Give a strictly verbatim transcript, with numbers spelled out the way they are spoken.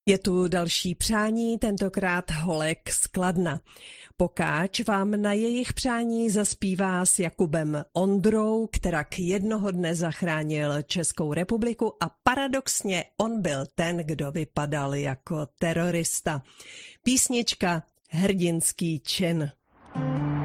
Je tu další přání, tentokrát holek z Kladna. Pokáč vám na jejich přání zaspívá s Jakubem Ondrou, kterak jednoho dne zachránil Českou republiku a paradoxně on byl ten, kdo vypadal jako terorista. Písnička Hrdinský čin.